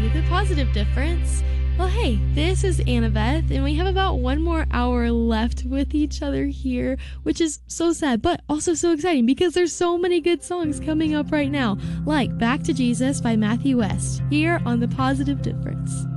The Positive Difference. Well, hey, this is Annabeth, and we have about 1 more hour left with each other here, which is so sad, but also so exciting because there's so many good songs coming up right now, like Back to Jesus by Matthew West, here on The Positive Difference.